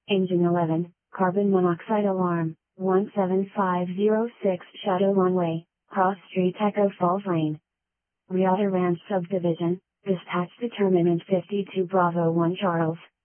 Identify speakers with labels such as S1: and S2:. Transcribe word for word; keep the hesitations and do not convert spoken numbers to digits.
S1: Engine eleven, carbon monoxide alarm, one seven five zero six Shadow Runway, Cross Street Echo Falls Lane. Reata Ranch Subdivision, dispatch determinant fifty-two Bravo one Charles.